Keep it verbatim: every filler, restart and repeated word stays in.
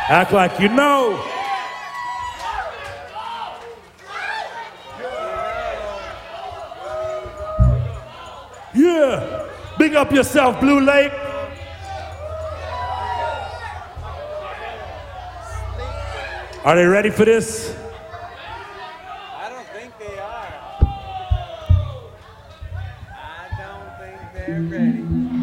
Act like you know. Yeah. Big up yourself, Blue Lake. Are they ready for this? I don't think they are. I don't think they're ready.